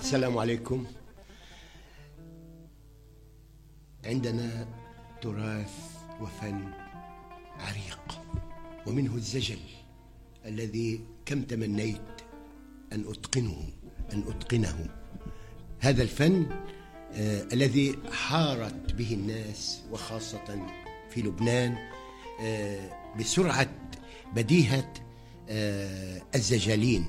السلام عليكم. عندنا تراث وفن عريق، ومنه الزجل الذي كم تمنيت أن أتقنه. هذا الفن الذي حارت به الناس وخاصة في لبنان بسرعة بديهة الزجالين.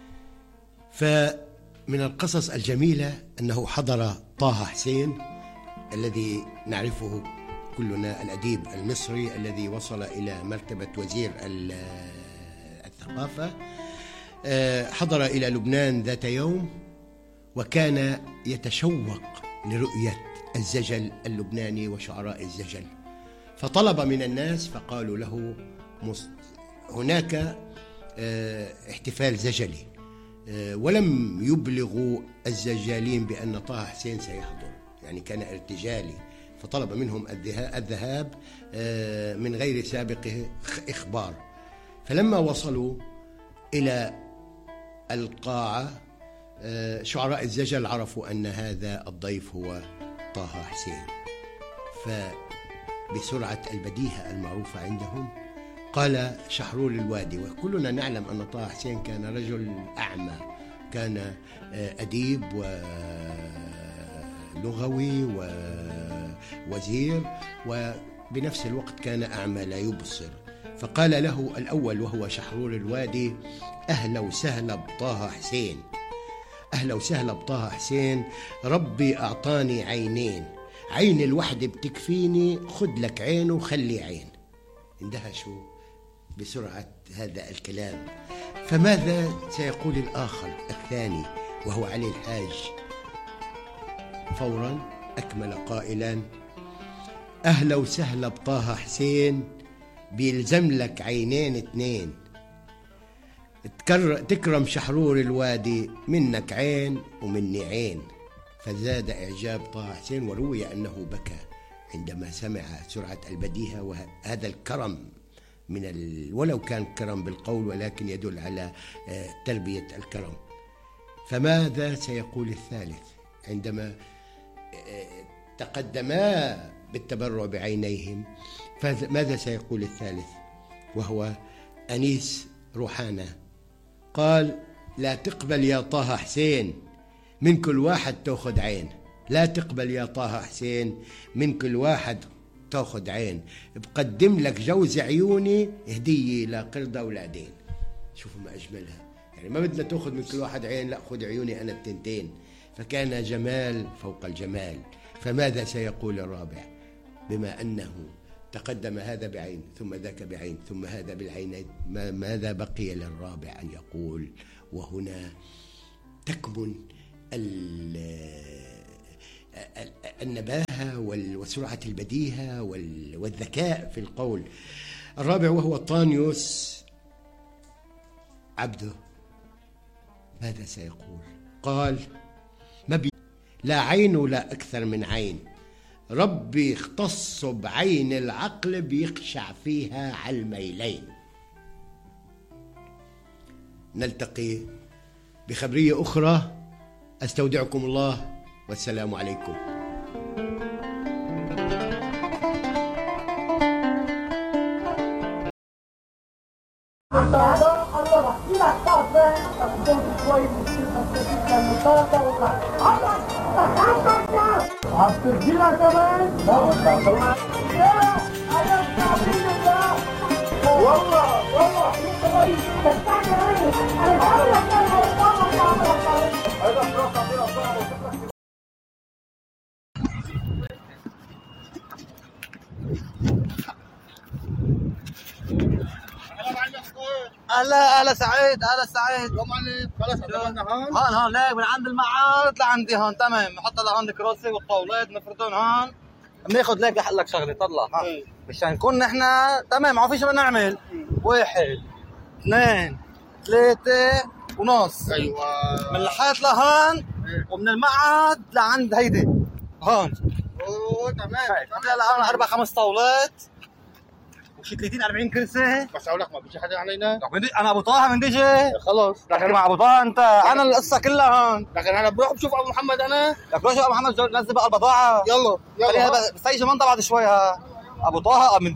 فمن القصص الجميلة أنه حضر طه حسين الذي نعرفه كلنا، الأديب المصري الذي وصل إلى مرتبة وزير الثقافة. حضر إلى لبنان ذات يوم وكان يتشوق لرؤية الزجل اللبناني وشعراء الزجل، فطلب من الناس فقالوا له هناك احتفال زجلي، ولم يبلغوا الزجالين بأن طه حسين سيحضر، يعني كان ارتجالي، فطلب منهم الذهاب من غير سابق إخبار. فلما وصلوا إلى القاعة شعراء الزجل عرفوا أن هذا الضيف هو طه حسين، فبسرعة البديهة المعروفة عندهم قال شحرور الوادي، وكلنا نعلم أن طه حسين كان رجل أعمى، كان أديب ولغوي ووزير، وبنفس الوقت كان أعمى لا يبصر. فقال له الأول وهو شحرور الوادي: أهلا وسهلا بطه حسين، أهلا وسهلا بطه حسين، ربي أعطاني عينين، عين الوحدة بتكفيني، خد لك عين وخلي عين. اندهشوا بسرعة هذا الكلام. فماذا سيقول الآخر الثاني وهو علي الحاج؟ فورا أكمل قائلا: أهلا وسهلا بطه حسين، بيلزم لك عينين اتنين، تكرم شحرور الوادي، منك عين ومني عين. فزاد إعجاب طه حسين، وروي أنه بكى عندما سمع سرعة البديهة وهذا الكرم ولو كان كرم بالقول ولكن يدل على تربية الكرم. فماذا سيقول الثالث عندما تقدما بالتبرع بعينيهم؟ فماذا سيقول الثالث وهو أنيس روحانة؟ قال: لا تقبل يا طه حسين، من كل واحد تأخذ عين، لا تقبل يا طه حسين، من كل واحد تأخذ عين، بقدم لك جوز عيوني هدية لقردة ولادين. شوفوا ما أجملها، يعني ما بدنا تأخذ من كل واحد عين، لا خذ عيوني أنا التنتين. فكان جمال فوق الجمال. فماذا سيقول الرابع بما أنه تقدم هذا بعين ثم ذاك بعين ثم هذا بالعينين؟ ماذا بقي للرابع أن يقول؟ وهنا تكمن النباهة وسرعة البديهة والذكاء في القول. الرابع وهو طانيوس عبده، ماذا سيقول؟ قال: لا عين ولا أكثر من عين، ربي اختص بعين العقل بيخشع فيها على الميلين. نلتقي بخبرية أخرى، أستودعكم الله والسلام عليكم. هلا سعيد، هلا سعيد. خلاص عملنا هون هون ليك من عند المعارض لعندي هون. تمام، نحط لهون الكراسي والطاولات نفردون هون، بناخذ ليك بحق لك شغله. طلع مشان نكون نحن تمام، ما في شيء بدنا نعمل. 1 2 3 ونص. ايوه، من الحيط لهون ومن المعهد لعند هيدي هون. اوه تمام. هلا 4 5 طاولات شي 30 40 كرسي. بس اقول لك ما بيجي حدا علينا. انا ابو طه من ديجي. خلص لكن مع ابو طه انت انا القصه كلها هون. لكن انا بروح بشوف ابو محمد انا. لك روح شوف ابو محمد نزل بقى البضاعه. يلا بس هيجي منطقه بعد شوي ها. ابو طه من